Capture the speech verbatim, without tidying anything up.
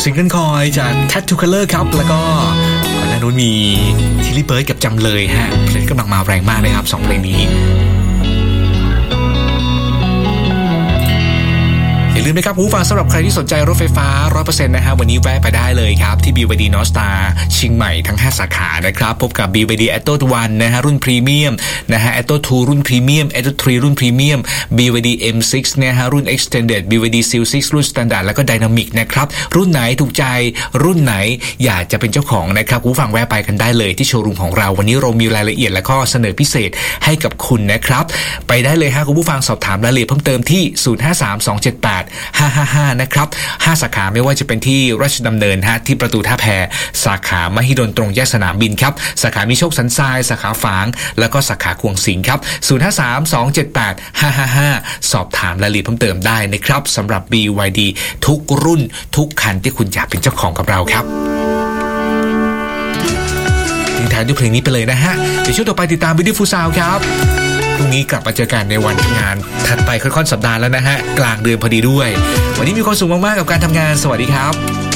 ซิงเกิลคอยจาก Tattoo Color ครับแล้วก็ก่อนหน้านู้นมีทิลลี่เบิร์ดกับจำเลยฮะเพลงกำลังมาแรงมากเลยครับสองเพลงนี้อย่าลืมนะครับผู้ฟังสำหรับใครที่สนใจรถไฟฟ้า ร้อยเปอร์เซ็นต์ นะฮะวันนี้แวะไปได้เลยครับที่ บี วาย ดี North Star เชียงใหม่ทั้งห้าสาขานะครับพบกับ บี วาย ดี Atto วันนะฮะรุ่นพรีเมียมนะฮะ Atto ทูรุ่นพรีเมียม Atto ทรีรุ่นพรีเมียม บี วาย ดี เอ็ม ซิกซ์ นะฮะรุ่น Extended บี วาย ดี ซี ซิกซ์ รุ่น Standard แล้วก็ Dynamic นะครับรุ่นไหนถูกใจรุ่นไหนอยากจะเป็นเจ้าของนะครับผู้ฟังแวะไปกันได้เลยที่โชว์รูมของเราวันนี้เรามีรายละเอียดและก็เสนอพิเศษให้กับคุณนะครับไปได้เลยฮะคุณผู้ฟังสอบถามรายละเอียดเพิ่มเติมที่ศูนย์ ห้า สาม สอง เจ็ด แปด ห้า ห้า ห้านะครับห้าสาขาไม่ว่าจะเป็นที่ราชดำเนินฮะที่ประตูท่าแพสาขามหิดลตรงแยกสนามบินครับสาขามีโชคสันทรายสาขาฝางแล้วก็สาขาควงสิงห์ครับศูนย์ ห้า สาม สอง เจ็ด แปด ห้า ห้า ห้าสอบถามรายละเอียดเพิ่มเติมได้นะครับสำหรับ บี วาย ดี ทุกรุ่นทุกคันที่คุณอยากเป็นเจ้าของกับเราครับทิ้งท้ายด้วยเพลงนี้ไปเลยนะฮะเดี๋ยวช่วงต่อไปติดตาม Beautiful Sound ครับพรุ่งนี้กลับมาเจอกันในวันทำงานถัดไปค่อนๆสัปดาห์แล้วนะฮะกลางเดือนพอดีด้วยวันนี้มีความสุขมากๆกับการทำงานสวัสดีครับ